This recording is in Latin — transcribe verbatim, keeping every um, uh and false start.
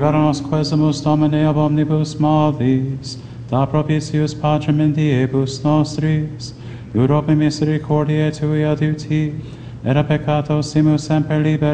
libera nos quesumus Domine ab omnibus malis, da propitius Patrem in diebus nostris, Europe misericordiae Tui adiuti, et a peccato simus semper liberi,